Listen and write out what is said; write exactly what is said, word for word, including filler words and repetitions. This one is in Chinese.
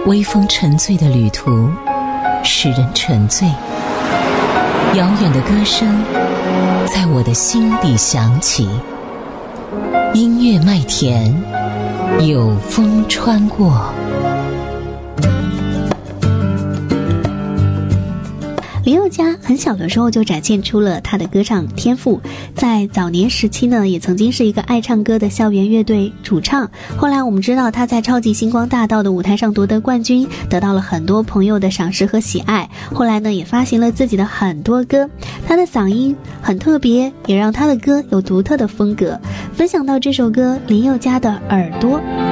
微风沉醉的旅途，使人沉醉。遥远的歌声在我的心底响起，音乐麦田，有风穿过。 林宥嘉很小的时候就展现出了他的歌唱天赋，在早年时期呢，也曾经是一个爱唱歌的校园乐队主唱。后来我们知道他在超级星光大道的舞台上夺得冠军，得到了很多朋友的赏识和喜爱。后来呢，也发行了自己的很多歌，他的嗓音很特别，也让他的歌有独特的风格。分享到这首歌，林宥嘉的《耳朵》。